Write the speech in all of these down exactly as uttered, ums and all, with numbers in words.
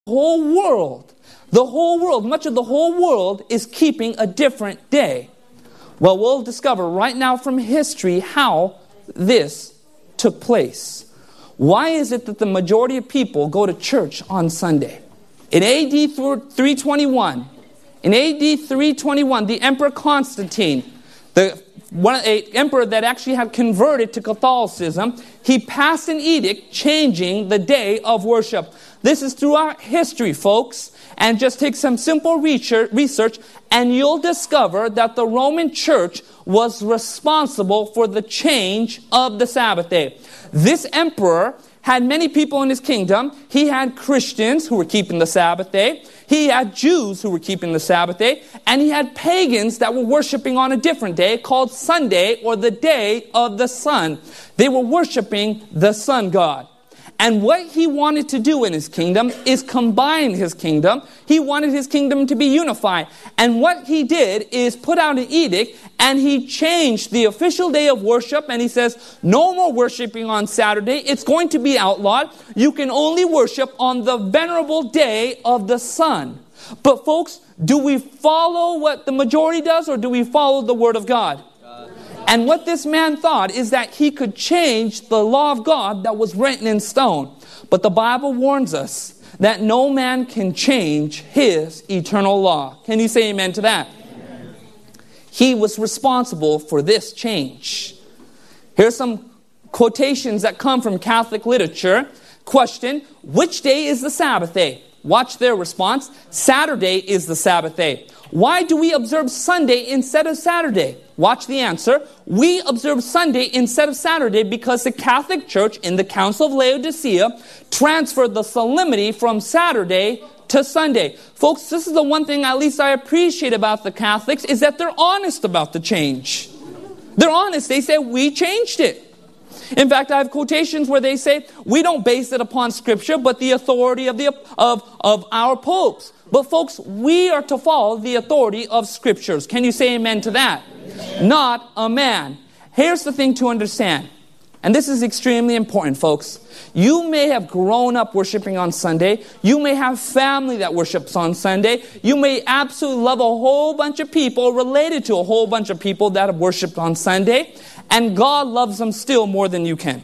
whole world, the whole world, much of the whole world is keeping a different day. Well, we'll discover right now from history how this took place. Why is it that the majority of people go to church on Sunday? In A D three twenty-one, in A D three twenty-one, the Emperor Constantine, the one a emperor that actually had converted to Catholicism, he passed an edict changing the day of worship. This is throughout history, folks. And just take some simple research and you'll discover that the Roman Church was responsible for the change of the Sabbath day. This emperor had many people in his kingdom. He had Christians who were keeping the Sabbath day. He had Jews who were keeping the Sabbath day. And he had pagans that were worshiping on a different day called Sunday, or the day of the sun. They were worshiping the sun god. And what he wanted to do in his kingdom is combine his kingdom. He wanted his kingdom to be unified. And what he did is put out an edict, and he changed the official day of worship. And he says, no more worshiping on Saturday. It's going to be outlawed. You can only worship on the venerable day of the sun. But folks, do we follow what the majority does, or do we follow the word of God? And what this man thought is that he could change the law of God that was written in stone. But the Bible warns us that no man can change his eternal law. Can you say amen to that? Amen. He was responsible for this change. Here's some quotations that come from Catholic literature. Question, which day is the Sabbath day? Watch their response. Saturday is the Sabbath day. Why do we observe Sunday instead of Saturday? Watch the answer. We observe Sunday instead of Saturday because the Catholic Church in the Council of Laodicea transferred the solemnity from Saturday to Sunday. Folks, this is the one thing at least I appreciate about the Catholics, is that they're honest about the change. They're honest. They say, we changed it. In fact, I have quotations where they say, we don't base it upon Scripture, but the authority of the of, of our popes. But folks, we are to follow the authority of Scriptures. Can you say amen to that? Amen. Not a man. Here's the thing to understand. And this is extremely important, folks. You may have grown up worshiping on Sunday. You may have family that worships on Sunday. You may absolutely love a whole bunch of people, related to a whole bunch of people that have worshipped on Sunday. And God loves them still more than you can.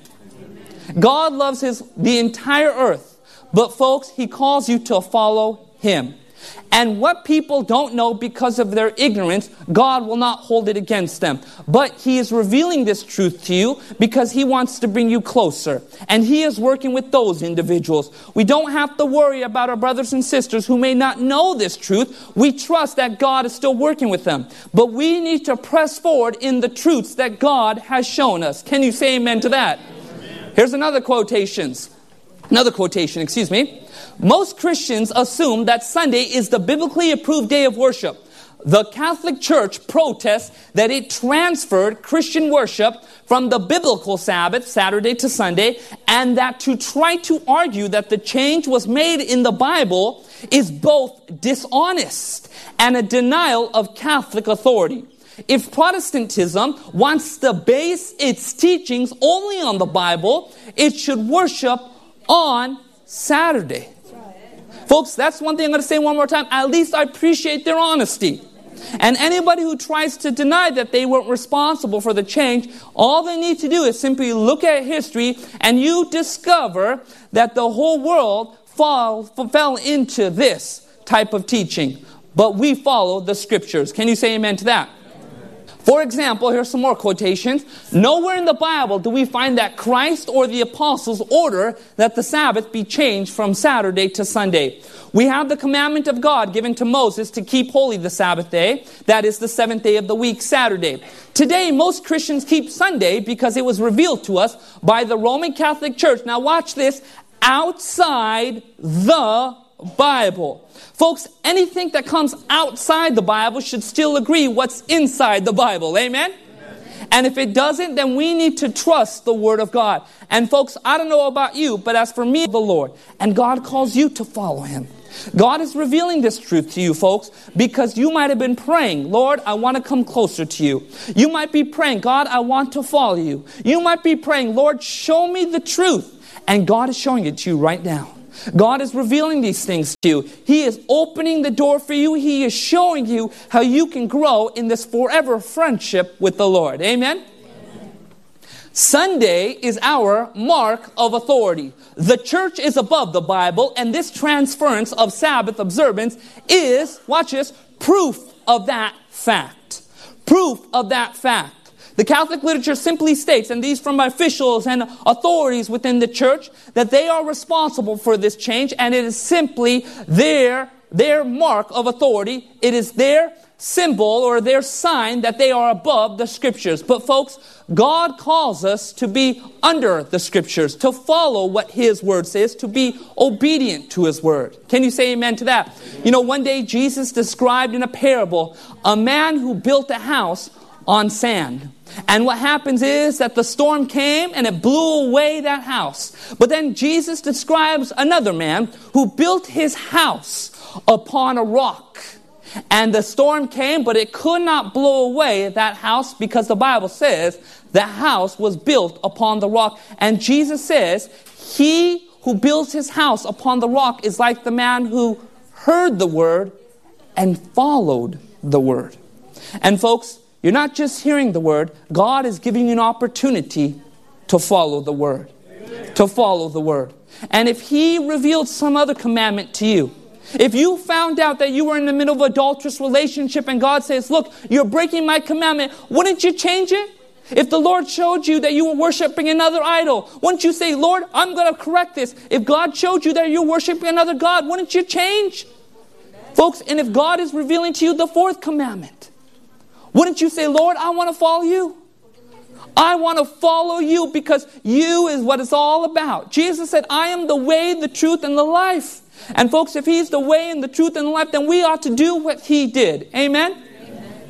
God loves his the entire earth. But folks, he calls you to follow him. And what people don't know because of their ignorance, God will not hold it against them. But he is revealing this truth to you because he wants to bring you closer. And he is working with those individuals. We don't have to worry about our brothers and sisters who may not know this truth. We trust that God is still working with them. But we need to press forward in the truths that God has shown us. Can you say amen to that? Amen. Here's another quotations. Another quotation, excuse me. Most Christians assume that Sunday is the biblically approved day of worship. The Catholic Church protests that it transferred Christian worship from the biblical Sabbath, Saturday to Sunday, and that to try to argue that the change was made in the Bible is both dishonest and a denial of Catholic authority. If Protestantism wants to base its teachings only on the Bible, it should worship on Saturday. Folks, that's one thing I'm going to say one more time. At least I appreciate their honesty. And anybody who tries to deny that they weren't responsible for the change, all they need to do is simply look at history, and you discover that the whole world fall, fell into this type of teaching. But we follow the Scriptures. Can you say amen to that? For example, here's some more quotations. Nowhere in the Bible do we find that Christ or the apostles order that the Sabbath be changed from Saturday to Sunday. We have the commandment of God given to Moses to keep holy the Sabbath day. That is the seventh day of the week, Saturday. Today, most Christians keep Sunday because it was revealed to us by the Roman Catholic Church. Now watch this. Outside the Bible. Folks, anything that comes outside the Bible should still agree what's inside the Bible. Amen? Amen? And if it doesn't, then we need to trust the Word of God. And folks, I don't know about you, but as for me, the Lord, and God calls you to follow Him. God is revealing this truth to you, folks, because you might have been praying, Lord, I want to come closer to you. You might be praying, God, I want to follow you. You might be praying, Lord, show me the truth. And God is showing it to you right now. God is revealing these things to you. He is opening the door for you. He is showing you how you can grow in this forever friendship with the Lord. Amen? Amen. Sunday is our mark of authority. The church is above the Bible, and this transference of Sabbath observance is, watch this, proof of that fact. Proof of that fact. The Catholic literature simply states, and these from officials and authorities within the church, that they are responsible for this change, and it is simply their, their mark of authority. It is their symbol or their sign that they are above the Scriptures. But folks, God calls us to be under the Scriptures, to follow what His Word says, to be obedient to His Word. Can you say amen to that? You know, one day Jesus described in a parable a man who built a house on sand. And what happens is that the storm came and it blew away that house. But then Jesus describes another man who built his house upon a rock. And the storm came, but it could not blow away that house because the Bible says the house was built upon the rock. And Jesus says, he who builds his house upon the rock is like the man who heard the word and followed the word. And folks, you're not just hearing the word. God is giving you an opportunity to follow the word. Amen. To follow the word. And if He revealed some other commandment to you, if you found out that you were in the middle of an adulterous relationship and God says, look, you're breaking my commandment, wouldn't you change it? If the Lord showed you that you were worshiping another idol, wouldn't you say, Lord, I'm going to correct this? If God showed you that you're worshiping another God, wouldn't you change? Folks, and if God is revealing to you the fourth commandment, wouldn't you say, Lord, I want to follow you? I want to follow you because you is what it's all about. Jesus said, I am the way, the truth, and the life. And folks, if He's the way and the truth and the life, then we ought to do what He did. Amen? Amen.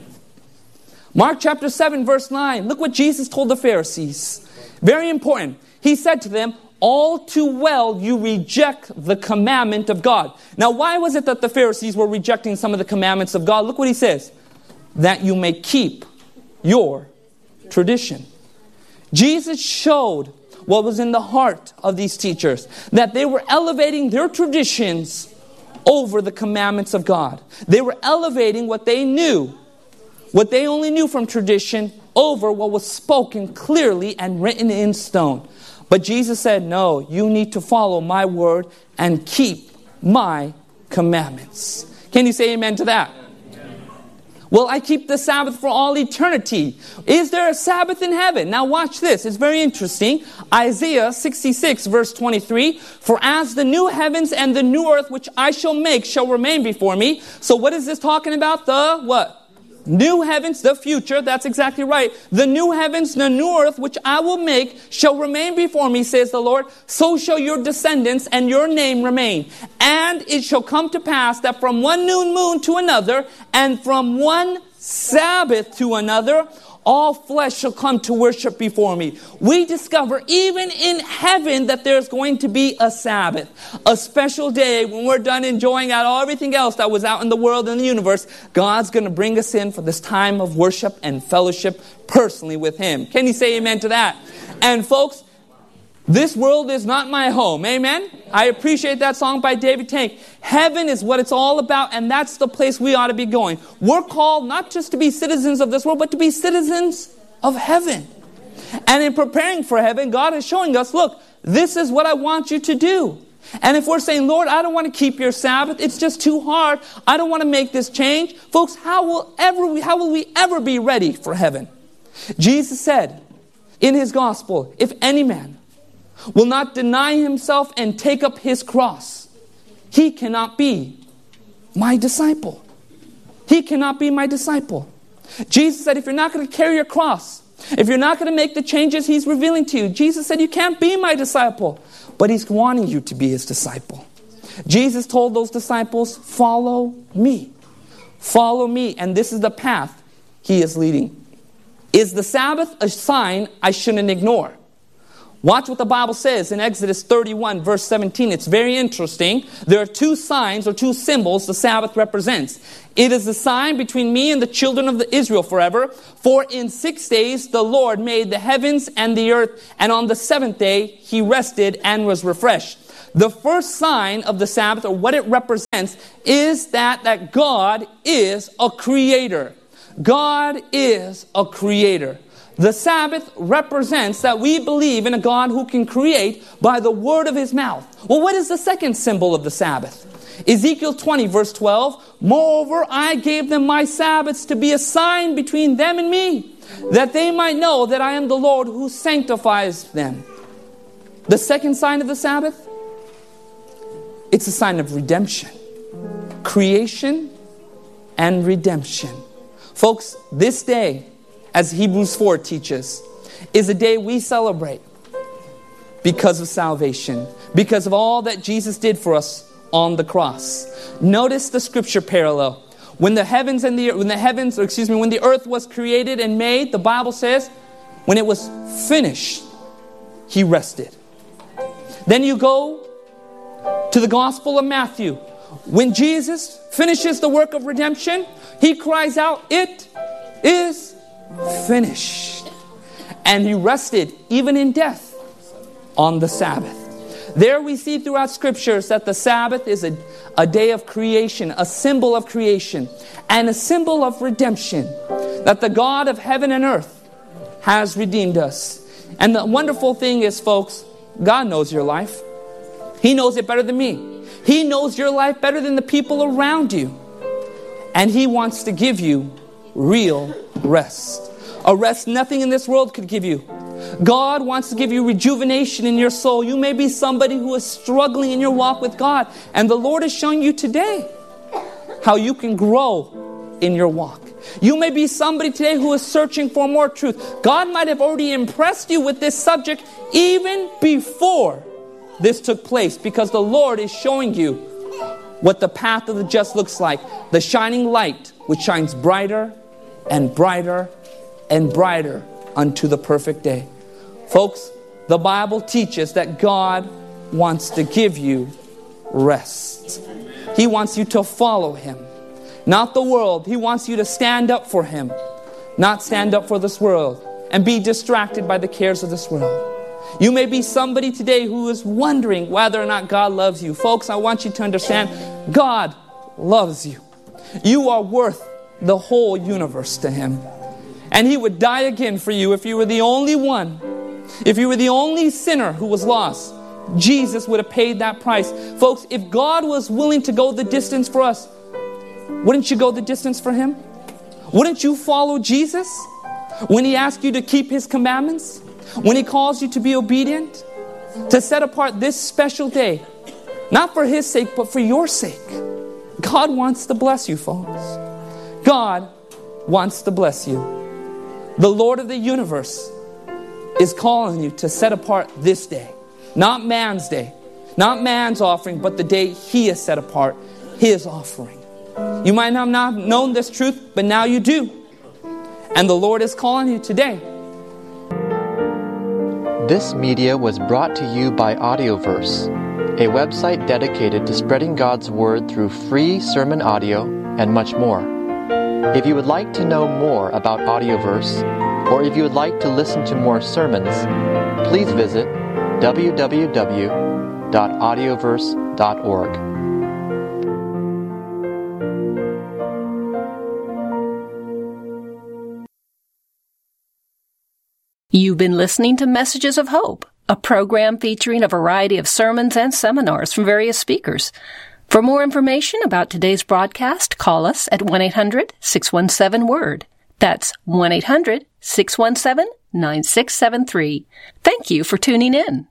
Mark chapter seven, verse nine. Look what Jesus told the Pharisees. Very important. He said to them, all too well you reject the commandment of God. Now, why was it that the Pharisees were rejecting some of the commandments of God? Look what He says. That you may keep your tradition. Jesus showed what was in the heart of these teachers, that they were elevating their traditions over the commandments of God. They were elevating what they knew, what they only knew from tradition, over what was spoken clearly and written in stone. But Jesus said, no, you need to follow my word and keep my commandments. Can you say amen to that? Well, I keep the Sabbath for all eternity. Is there a Sabbath in heaven? Now watch this. It's very interesting. Isaiah sixty-six verse twenty-three. For as the new heavens and the new earth which I shall make shall remain before me. So what is this talking about? The what? New heavens, the future. That's exactly right. The new heavens, the new earth, which I will make, shall remain before me, says the Lord. So shall your descendants and your name remain. And it shall come to pass that from one new moon to another, and from one Sabbath to another, all flesh shall come to worship before me. We discover even in heaven that there's going to be a Sabbath. A special day when we're done enjoying out all everything else that was out in the world and the universe. God's going to bring us in for this time of worship and fellowship personally with Him. Can you say amen to that? And folks, this world is not my home. Amen? I appreciate that song by David Tank. Heaven is what it's all about, and that's the place we ought to be going. We're called not just to be citizens of this world, but to be citizens of heaven. And in preparing for heaven, God is showing us, look, this is what I want you to do. And if we're saying, Lord, I don't want to keep your Sabbath, it's just too hard, I don't want to make this change, folks, how will ever how will we ever be ready for heaven? Jesus said in His gospel, if any man will not deny himself and take up his cross, he cannot be my disciple. He cannot be my disciple. Jesus said, if you're not going to carry your cross, if you're not going to make the changes He's revealing to you, Jesus said, you can't be my disciple. But He's wanting you to be His disciple. Jesus told those disciples, follow me. Follow me. And this is the path He is leading. Is the Sabbath a sign I shouldn't ignore? Watch what the Bible says in Exodus thirty-one, verse seventeen. It's very interesting. There are two signs or two symbols the Sabbath represents. It is a sign between me and the children of Israel forever. For in six days the Lord made the heavens and the earth, and on the seventh day He rested and was refreshed. The first sign of the Sabbath, or what it represents, is that, that God is a creator. God is a creator. The Sabbath represents that we believe in a God who can create by the word of His mouth. Well, what is the second symbol of the Sabbath? Ezekiel twenty, verse twelve, moreover, I gave them my Sabbaths to be a sign between them and me, that they might know that I am the Lord who sanctifies them. The second sign of the Sabbath, it's a sign of redemption. Creation and redemption. Folks, this day, as Hebrews four teaches, is a day we celebrate because of salvation, because of all that Jesus did for us on the cross. Notice the scripture parallel. When the heavens and the when the heavens, or excuse me, when the earth was created and made, the Bible says, when it was finished, He rested. Then you go to the Gospel of Matthew. When Jesus finishes the work of redemption, He cries out, it is finished. And He rested even in death on the Sabbath. There we see throughout scriptures that the Sabbath is a, a day of creation, a symbol of creation, and a symbol of redemption. That the God of heaven and earth has redeemed us. And the wonderful thing is, folks, God knows your life. He knows it better than me. He knows your life better than the people around you. And He wants to give you real rest. A rest nothing in this world could give you. God wants to give you rejuvenation in your soul. You may be somebody who is struggling in your walk with God. And the Lord is showing you today how you can grow in your walk. You may be somebody today who is searching for more truth. God might have already impressed you with this subject even before this took place, because the Lord is showing you what the path of the just looks like. The shining light which shines brighter and brighter and brighter unto the perfect day. Folks, the Bible teaches that God wants to give you rest. He wants you to follow Him, not the world. He wants you to stand up for Him, not stand up for this world and be distracted by the cares of this world. You may be somebody today who is wondering whether or not God loves you. Folks, I want you to understand, God loves you. You are worth the whole universe to Him. And He would die again for you if you were the only one. If you were the only sinner who was lost, Jesus would have paid that price. Folks, if God was willing to go the distance for us, wouldn't you go the distance for Him? Wouldn't you follow Jesus when He asked you to keep His commandments? When He calls you to be obedient? To set apart this special day, not for His sake, but for your sake. God wants to bless you, folks. God wants to bless you. The Lord of the universe is calling you to set apart this day. Not man's day. Not man's offering, but the day He has set apart, His offering. You might not have known this truth, but now you do. And the Lord is calling you today. This media was brought to you by Audioverse, a website dedicated to spreading God's Word through free sermon audio and much more. If you would like to know more about Audioverse, or if you would like to listen to more sermons, please visit w w w dot audioverse dot org. You've been listening to Messages of Hope, a program featuring a variety of sermons and seminars from various speakers. For more information about today's broadcast, call us at one eight hundred six one seven word. That's one eight hundred six one seven nine six seven three. Thank you for tuning in.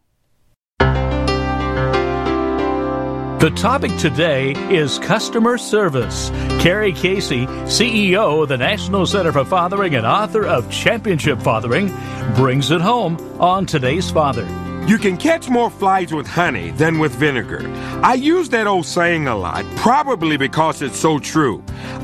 The topic today is customer service. Carrie Casey, C E O of the National Center for Fathering and author of Championship Fathering, brings it home on Today's Father. You can catch more flies with honey than with vinegar. I use that old saying a lot, probably because it's so true.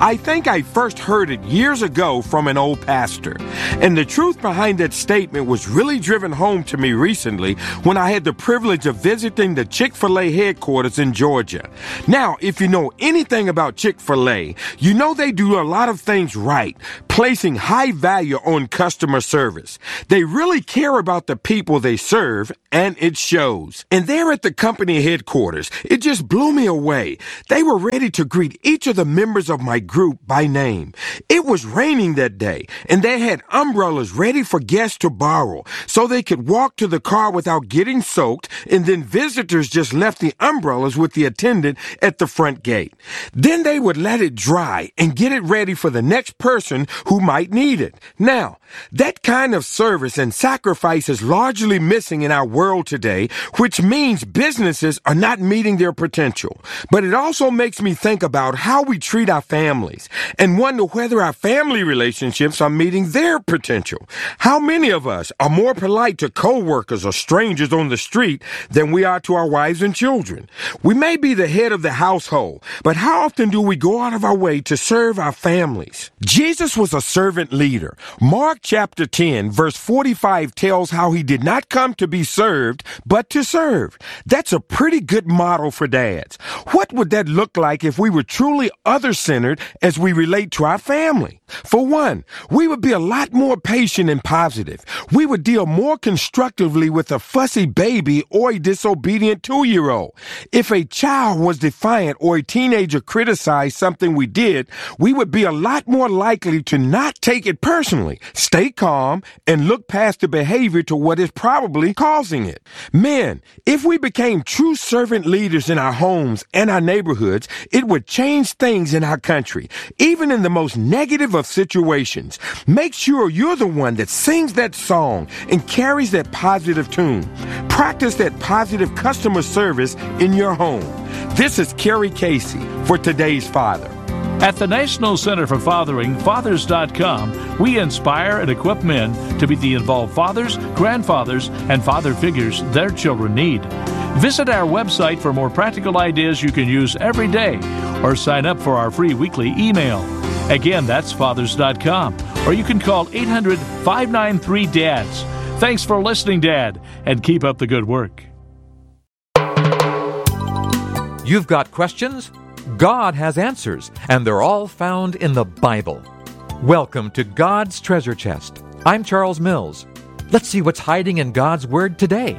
I think I first heard it years ago from an old pastor. And the truth behind that statement was really driven home to me recently when I had the privilege of visiting the Chick-fil-A headquarters in Georgia. Now, if you know anything about Chick-fil-A, you know they do a lot of things right, placing high value on customer service. They really care about the people they serve, and it shows. And there at the company headquarters, it just blew me away. They were ready to greet each of the members of my group by name. It was raining that day, and they had umbrellas ready for guests to borrow so they could walk to the car without getting soaked, and then visitors just left the umbrellas with the attendant at the front gate. Then they would let it dry and get it ready for the next person who might need it. Now, that kind of service and sacrifice is largely missing in our world today, which means businesses are not meeting their potential. But it also makes me think about how we treat our families and wonder whether our family relationships are meeting their potential. How many of us are more polite to co-workers or strangers on the street than we are to our wives and children? We may be the head of the household, but how often do we go out of our way to serve our families? Jesus was a servant leader. Mark chapter ten, verse forty-five tells how he did not come to be served, but to serve. That's a pretty good model for dads. What would that look like if we were truly other-centered as we relate to our family? For one, we would be a lot more patient and positive. We would deal more constructively with a fussy baby or a disobedient two-year-old. If a child was defiant or a teenager criticized something we did, we would be a lot more likely to not take it personally, stay calm, and look past the behavior to what is probably causing it. Men, if we became true servant leaders in our homes and our neighborhoods, it would change things in our country, even in the most negative of situations. Make sure you're the one that sings that song and carries that positive tune. Practice that positive customer service in your home. This is Kerry Casey for Today's Father. At the National Center for Fathering, fathers dot com, we inspire and equip men to be the involved fathers, grandfathers, and father figures their children need. Visit our website for more practical ideas you can use every day, or sign up for our free weekly email. Again, that's fathers dot com, or you can call eight hundred, five nine three, D A D S. Thanks for listening, Dad, and keep up the good work. You've got questions? God has answers, and they're all found in the Bible. Welcome to God's Treasure Chest. I'm Charles Mills. Let's see what's hiding in God's Word today.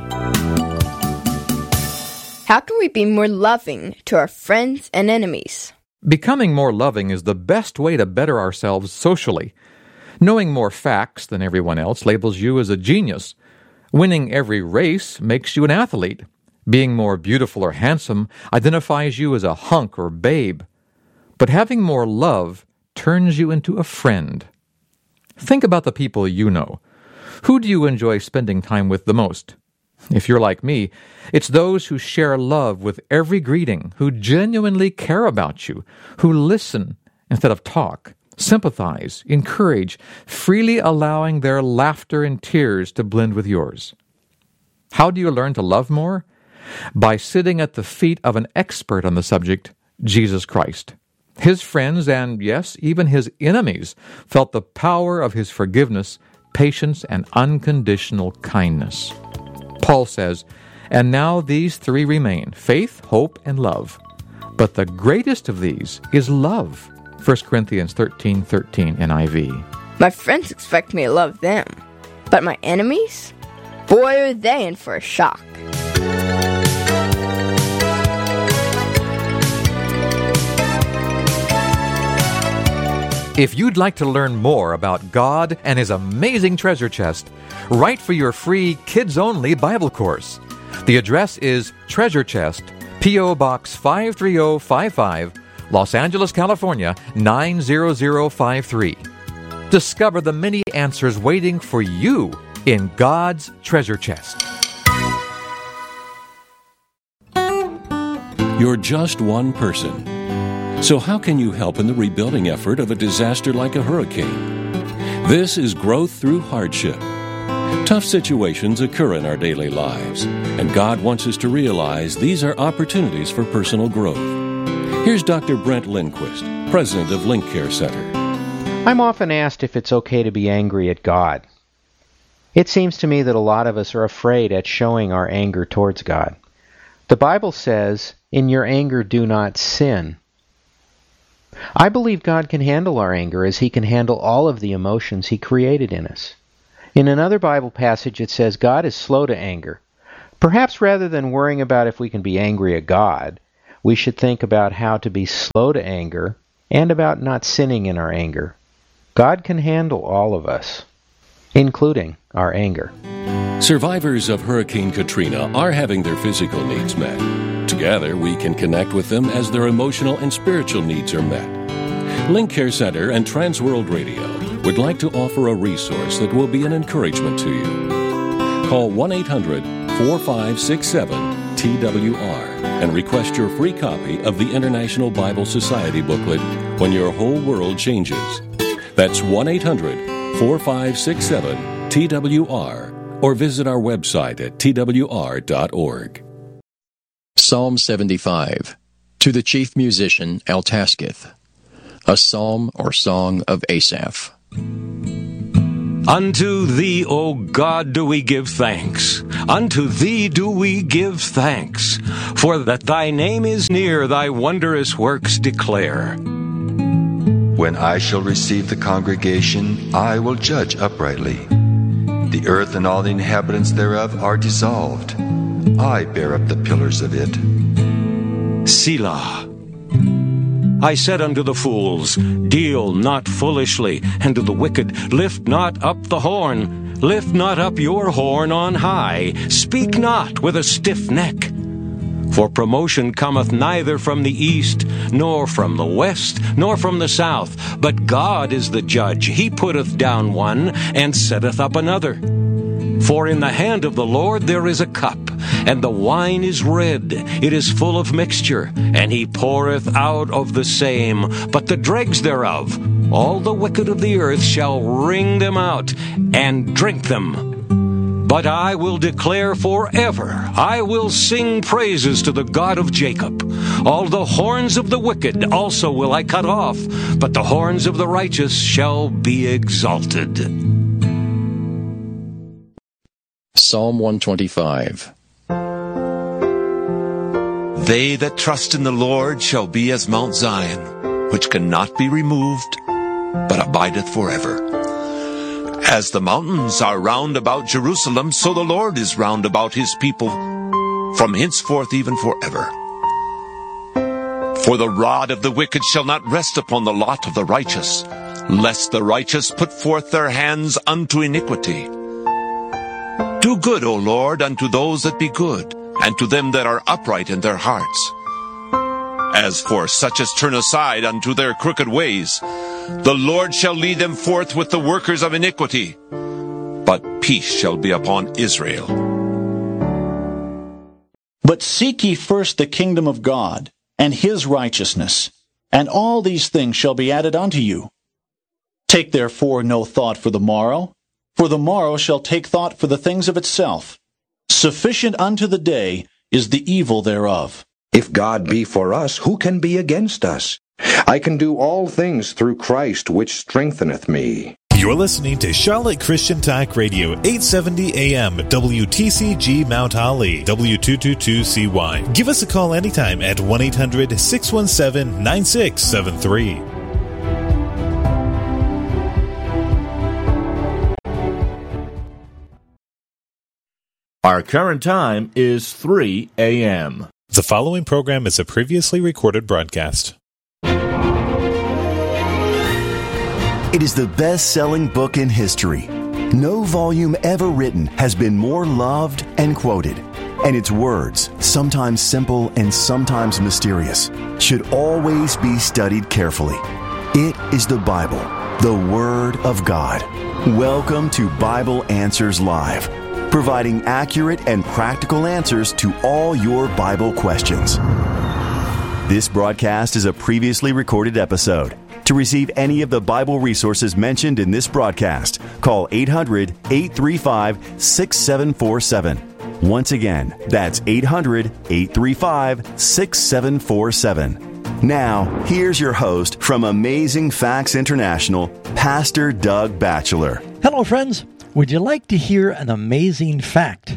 How can we be more loving to our friends and enemies? Becoming more loving is the best way to better ourselves socially. Knowing more facts than everyone else labels you as a genius. Winning every race makes you an athlete. Being more beautiful or handsome identifies you as a hunk or babe. But having more love turns you into a friend. Think about the people you know. Who do you enjoy spending time with the most? If you're like me, it's those who share love with every greeting, who genuinely care about you, who listen instead of talk, sympathize, encourage, freely allowing their laughter and tears to blend with yours. How do you learn to love more? By sitting at the feet of an expert on the subject, Jesus Christ. His friends, and yes, even his enemies, felt the power of his forgiveness, patience, and unconditional kindness. Paul says, "And now these three remain, faith, hope, and love. But the greatest of these is love." First Corinthians thirteen thirteen, N I V. My friends expect me to love them, but my enemies? Boy, are they in for a shock. If you'd like to learn more about God and His amazing treasure chest, write for your free kids-only Bible course. The address is Treasure Chest, P O. Box five three zero five five, Los Angeles, California, nine zero zero five three. Discover the many answers waiting for you in God's treasure chest. You're just one person. So how can you help in the rebuilding effort of a disaster like a hurricane? This is growth through hardship. Tough situations occur in our daily lives, and God wants us to realize these are opportunities for personal growth. Here's Doctor Brent Lindquist, president of Link Care Center. I'm often asked if it's okay to be angry at God. It seems to me that a lot of us are afraid at showing our anger towards God. The Bible says, "In your anger do not sin." I believe God can handle our anger as He can handle all of the emotions He created in us. In another Bible passage it says God is slow to anger. Perhaps rather than worrying about if we can be angry at God, we should think about how to be slow to anger and about not sinning in our anger. God can handle all of us, including our anger. Survivors of Hurricane Katrina are having their physical needs met. Together, we can connect with them as their emotional and spiritual needs are met. Link Care Center and Transworld Radio would like to offer a resource that will be an encouragement to you. Call one eight hundred four five six seven T W R and request your free copy of the International Bible Society booklet, When Your Whole World Changes. That's one eight hundred four five six seven T W R, or visit our website at T W R dot org. Psalm seventy-five, to the chief musician Altasketh, a psalm or song of Asaph. Unto Thee, O God, do we give thanks. Unto Thee do we give thanks. For that Thy name is near, Thy wondrous works declare. When I shall receive the congregation, I will judge uprightly. The earth and all the inhabitants thereof are dissolved. I bear up the pillars of it. Selah. I said unto the fools, Deal not foolishly, and to the wicked, Lift not up the horn. Lift not up your horn on high. Speak not with a stiff neck. For promotion cometh neither from the east, nor from the west, nor from the south. But God is the judge. He putteth down one, and setteth up another. For in the hand of the Lord there is a cup, and the wine is red, it is full of mixture, and He poureth out of the same. But the dregs thereof, all the wicked of the earth shall wring them out, and drink them. But I will declare forever, I will sing praises to the God of Jacob. All the horns of the wicked also will I cut off, but the horns of the righteous shall be exalted. Psalm one twenty-five. They that trust in the Lord shall be as Mount Zion, which cannot be removed, but abideth forever. As the mountains are round about Jerusalem, so the Lord is round about His people, from henceforth even forever. For the rod of the wicked shall not rest upon the lot of the righteous, lest the righteous put forth their hands unto iniquity. Do good, O Lord, unto those that be good, and to them that are upright in their hearts. As for such as turn aside unto their crooked ways, the Lord shall lead them forth with the workers of iniquity, but peace shall be upon Israel. But seek ye first the kingdom of God, and His righteousness, and all these things shall be added unto you. Take therefore no thought for the morrow, for the morrow shall take thought for the things of itself. Sufficient unto the day is the evil thereof. If God be for us, who can be against us? I can do all things through Christ, which strengtheneth me. You're listening to Charlotte Christian Talk Radio, eight seventy A M, W T C G Mount Holly, W two twenty-two C Y. Give us a call anytime at one eight hundred six one seven nine six seven three. Our current time is three A M. The following program is a previously recorded broadcast. It is the best-selling book in history. No volume ever written has been more loved and quoted. And its words, sometimes simple and sometimes mysterious, should always be studied carefully. It is the Bible, the Word of God. Welcome to Bible Answers Live, providing accurate and practical answers to all your Bible questions. This broadcast is a previously recorded episode. To receive any of the Bible resources mentioned in this broadcast, call eight hundred eight three five six seven four seven. Once again, that's eight hundred eight three five six seven four seven. Now, here's your host from Amazing Facts International, Pastor Doug Batchelor. Hello, friends. Would you like to hear an amazing fact?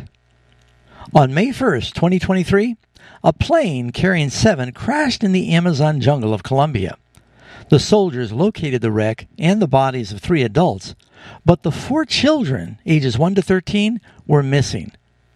On May first, twenty twenty-three, a plane carrying seven crashed in the Amazon jungle of Colombia. The soldiers located the wreck and the bodies of three adults, but the four children, ages one to thirteen, were missing.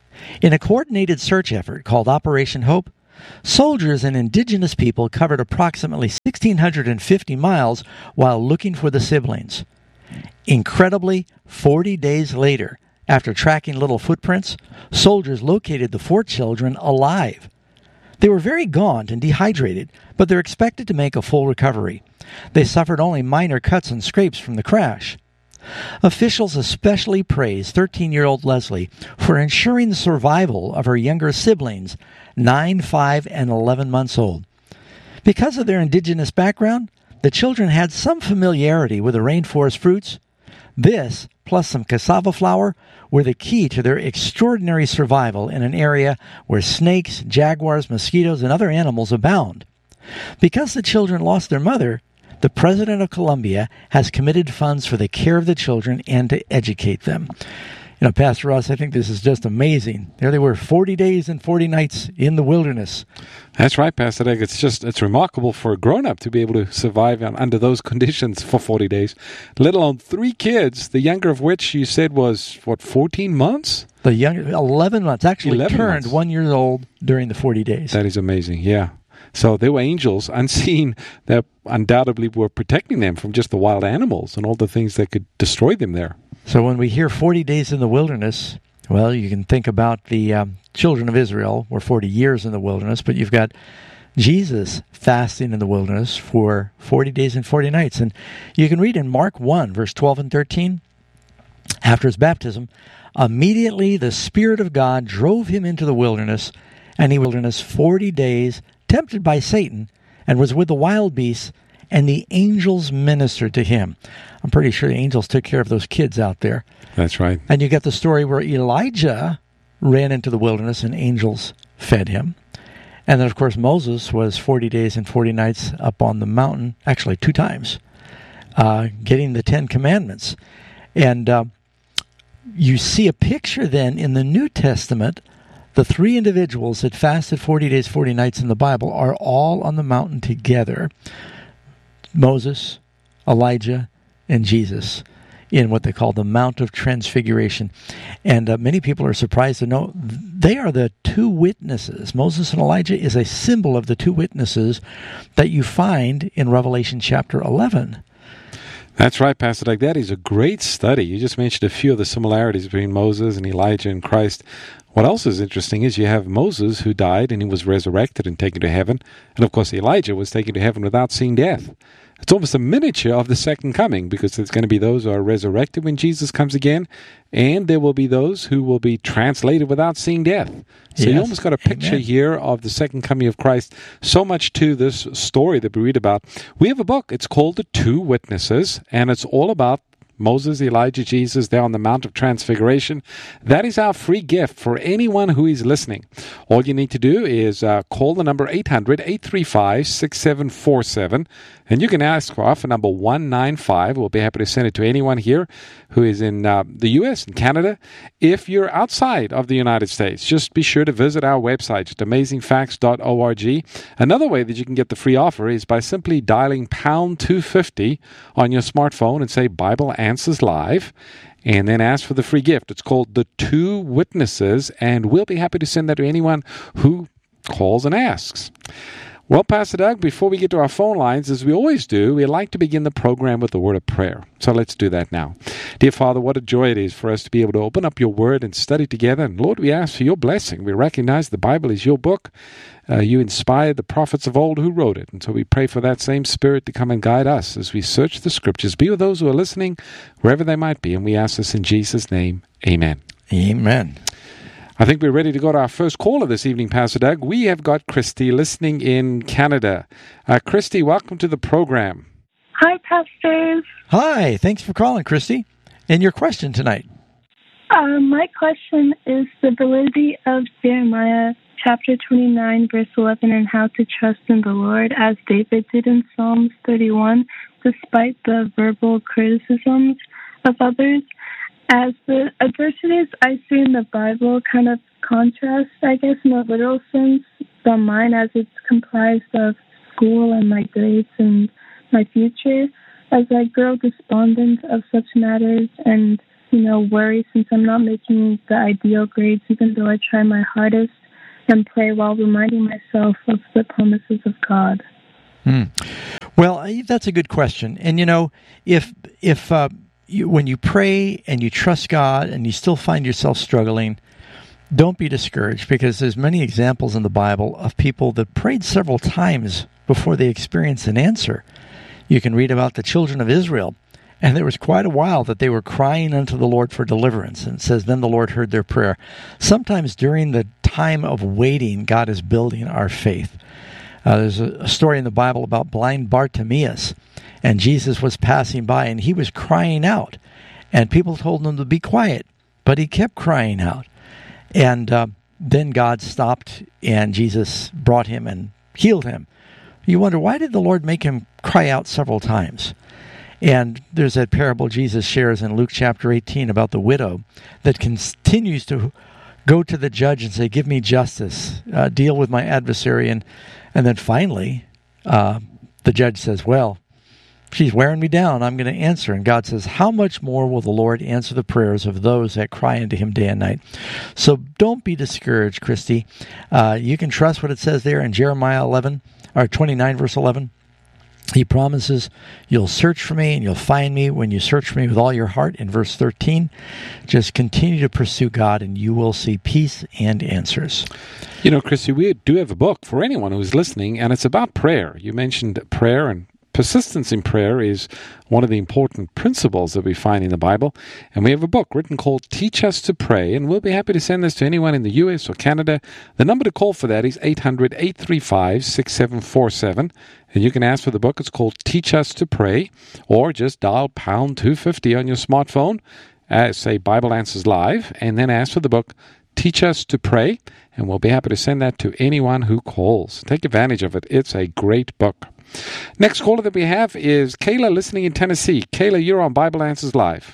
In a coordinated search effort called Operation Hope, soldiers and indigenous people covered approximately one thousand six hundred fifty miles while looking for the siblings. Incredibly, forty days later, after tracking little footprints, soldiers located the four children alive. They were very gaunt and dehydrated, but they're expected to make a full recovery. They suffered only minor cuts and scrapes from the crash. Officials especially praised thirteen-year-old Leslie for ensuring the survival of her younger siblings, nine, five, and eleven months old. Because of their indigenous background, the children had some familiarity with the rainforest fruits. This, plus some cassava flour, were the key to their extraordinary survival in an area where snakes, jaguars, mosquitoes, and other animals abound. Because the children lost their mother, the President of Colombia has committed funds for the care of the children and to educate them. You know, Pastor Ross, I think this is just amazing. There they were, forty days and forty nights in the wilderness. That's right, Pastor Doug. It's just, it's remarkable for a grown-up to be able to survive under those conditions for forty days, let alone three kids, the younger of which you said was, what, fourteen months? The younger, eleven months, actually eleven turned months. one year old during the forty days. That is amazing, yeah. So they were angels unseen that undoubtedly were protecting them from just the wild animals and all the things that could destroy them there. So when we hear forty days in the wilderness, well, you can think about the um, children of Israel were forty years in the wilderness, but you've got Jesus fasting in the wilderness for forty days and forty nights. And you can read in Mark one, verse twelve and thirteen, after his baptism, immediately the Spirit of God drove him into the wilderness, and he was in the wilderness forty days, tempted by Satan, and was with the wild beasts, and the angels ministered to him. I'm pretty sure the angels took care of those kids out there. That's right. And you get the story where Elijah ran into the wilderness and angels fed him. And then, of course, Moses was forty days and forty nights up on the mountain, actually two times, uh, getting the Ten Commandments. And uh, you see a picture then in the New Testament. The three individuals that fasted forty days, forty nights in the Bible are all on the mountain together. Moses, Elijah, and Jesus in what they call the Mount of Transfiguration. And uh, many people are surprised to know they are the two witnesses. Moses and Elijah is a symbol of the two witnesses that you find in Revelation chapter eleven. That's right, Pastor Doug. That is a great study. You just mentioned a few of the similarities between Moses and Elijah and Christ. What else is interesting is you have Moses who died and he was resurrected and taken to heaven. And of course, Elijah was taken to heaven without seeing death. It's almost a miniature of the second coming, because there's going to be those who are resurrected when Jesus comes again, and there will be those who will be translated without seeing death. So yes. You almost got a picture Amen. Here of the second coming of Christ. So much to this story that we read about. We have a book. It's called The Two Witnesses, and it's all about Moses, Elijah, Jesus, there on the Mount of Transfiguration. That is our free gift for anyone who is listening. All you need to do is uh, call the number eight hundred, eight three five, six seven four seven, and you can ask for offer number one nine five. We'll be happy to send it to anyone here who is in uh, the U S and Canada. If you're outside of the United States, just be sure to visit our website, just amazing facts dot org. Another way that you can get the free offer is by simply dialing pound two fifty on your smartphone and say Bible Answers Live, and then ask for the free gift. It's called The Two Witnesses, and we'll be happy to send that to anyone who calls and asks. Well, Pastor Doug, before we get to our phone lines, as we always do, we like to begin the program with a word of prayer. So let's do that now. Dear Father, what a joy it is for us to be able to open up your word and study together. And Lord, we ask for your blessing. We recognize the Bible is your book. Uh, you inspired the prophets of old who wrote it. And so we pray for that same Spirit to come and guide us as we search the Scriptures. Be with those who are listening, wherever they might be. And we ask this in Jesus' name. Amen. Amen. I think we're ready to go to our first caller this evening, Pastor Doug. We have got Christy listening in Canada. Uh, Christy, welcome to the program. Hi, pastors. Hi. Thanks for calling, Christy. And your question tonight? Uh, my question is the validity of Jeremiah chapter twenty-nine, verse eleven, and how to trust in the Lord, as David did in Psalms thirty-one, despite the verbal criticisms of others. As the adversities I see in the Bible kind of contrast, I guess, in a literal sense, from mine, as it's comprised of school and my grades and my future. As I grow despondent of such matters and, you know, worry since I'm not making the ideal grades, even though I try my hardest, and pray while reminding myself of the promises of God. Hmm. Well, that's a good question. And, you know, if if uh, you, when you pray and you trust God and you still find yourself struggling, don't be discouraged, because there's many examples in the Bible of people that prayed several times before they experienced an answer. You can read about the children of Israel, and there was quite a while that they were crying unto the Lord for deliverance. And it says, then the Lord heard their prayer. Sometimes during the time of waiting, God is building our faith. Uh, there's a, a story in the Bible about blind Bartimaeus, and Jesus was passing by, and he was crying out. And people told him to be quiet, but he kept crying out. And uh, then God stopped, and Jesus brought him and healed him. You wonder, why did the Lord make him cry out several times? And there's that parable Jesus shares in Luke chapter eighteen about the widow that continues to go to the judge and say, give me justice, uh, deal with my adversary. And, and then finally, uh, the judge says, well, she's wearing me down, I'm going to answer. And God says, how much more will the Lord answer the prayers of those that cry unto him day and night? So don't be discouraged, Christy. Uh, you can trust what it says there in Jeremiah eleven, or twenty-nine, verse eleven. He promises, you'll search for me and you'll find me when you search for me with all your heart. In verse thirteen, just continue to pursue God and you will see peace and answers. You know, Christy, we do have a book for anyone who's listening, and it's about prayer. You mentioned prayer, and persistence in prayer is one of the important principles that we find in the Bible. And we have a book written called Teach Us to Pray, and we'll be happy to send this to anyone in the U S or Canada. The number to call for that is eight hundred, eight three five, six seven four seven. And you can ask for the book. It's called Teach Us to Pray, or just dial pound two fifty on your smartphone, uh, say Bible Answers Live, and then ask for the book Teach Us to Pray, and we'll be happy to send that to anyone who calls. Take advantage of it. It's a great book. Next caller that we have is Kayla, listening in Tennessee. Kayla, you're on Bible Answers Live.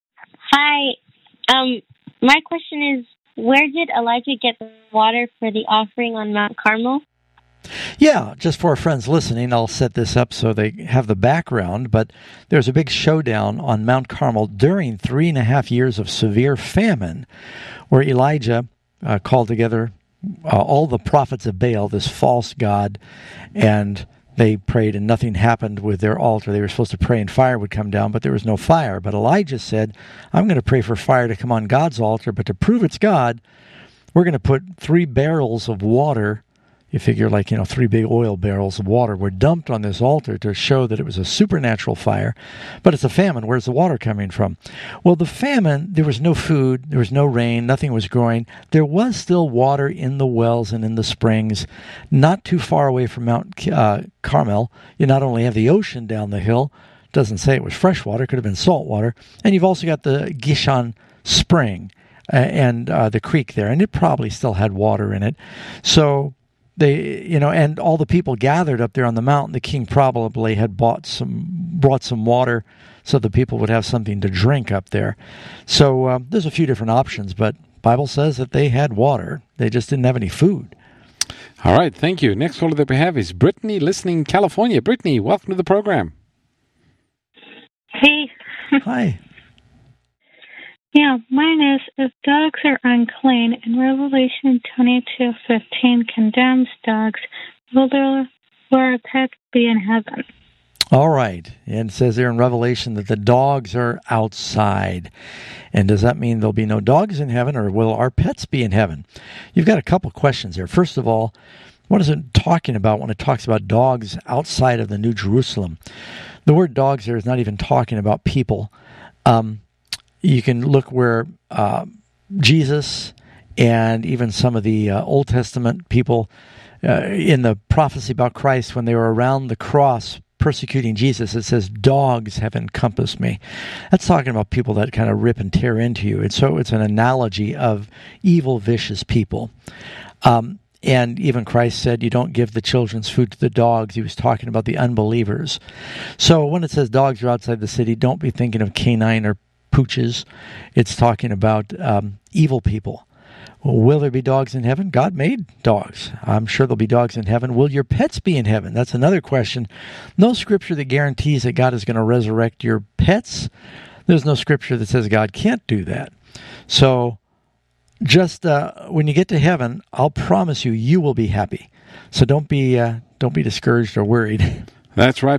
Hi. Um, my question is, where did Elijah get the water for the offering on Mount Carmel? Yeah, just for our friends listening, I'll set this up so they have the background, but there's a big showdown on Mount Carmel during three and a half years of severe famine, where Elijah uh, called together uh, all the prophets of Baal, this false god, and they prayed and nothing happened with their altar. They were supposed to pray and fire would come down, but there was no fire. But Elijah said, I'm going to pray for fire to come on God's altar, but to prove it's God, we're going to put three barrels of water. You figure like, you know, three big oil barrels of water were dumped on this altar to show that it was a supernatural fire. But it's a famine. Where's the water coming from? Well, the famine, there was no food, there was no rain, nothing was growing. There was still water in the wells and in the springs, not too far away from Mount uh, Carmel. You not only have the ocean down the hill, it doesn't say it was fresh water, it could have been salt water, and you've also got the Gishon Spring uh, and uh, the creek there, and it probably still had water in it. So They, you know, and all the people gathered up there on the mountain. The king probably had bought some, brought some water, so the people would have something to drink up there. So uh, there's a few different options, but Bible says that they had water. They just didn't have any food. All right, thank you. Next caller that we have is Brittany, listening in California. Brittany, welcome to the program. Hey. Hi. Yeah, mine is, if dogs are unclean, and Revelation twenty-two fifteen condemns dogs, will there will our pets be in heaven? All right. And it says there in Revelation that the dogs are outside. And does that mean there'll be no dogs in heaven, or will our pets be in heaven? You've got a couple questions there. First of all, what is it talking about when it talks about dogs outside of the New Jerusalem? The word dogs there is not even talking about people. Um, you can look where uh, Jesus and even some of the uh, Old Testament people uh, in the prophecy about Christ, when they were around the cross persecuting Jesus, it says, dogs have encompassed me. That's talking about people that kind of rip and tear into you. And so it's an analogy of evil, vicious people. Um, and even Christ said, you don't give the children's food to the dogs. He was talking about the unbelievers. So when it says dogs are outside the city, don't be thinking of canine or pooches. It's talking about um, evil people. Will there be dogs in heaven? God made dogs. I'm sure there'll be dogs in heaven. Will your pets be in heaven? That's another question. No scripture that guarantees that God is going to resurrect your pets. There's no scripture that says God can't do that. So just uh, when you get to heaven, I'll promise you, you will be happy. So don't be uh, don't be discouraged or worried. That's right.